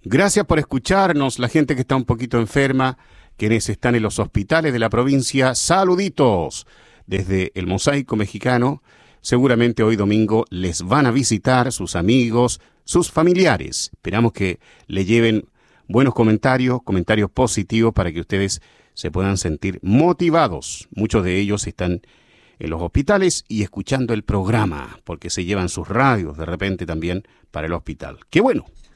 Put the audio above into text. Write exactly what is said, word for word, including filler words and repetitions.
Gracias por escucharnos, la gente que está un poquito enferma, quienes están en los hospitales de la provincia, saluditos desde el Mosaico Mexicano. Seguramente hoy domingo les van a visitar sus amigos, sus familiares. Esperamos que le lleven buenos comentarios, comentarios positivos para que ustedes se puedan sentir motivados. Muchos de ellos están en los hospitales y escuchando el programa, porque se llevan sus radios de repente también para el hospital. ¡Qué bueno!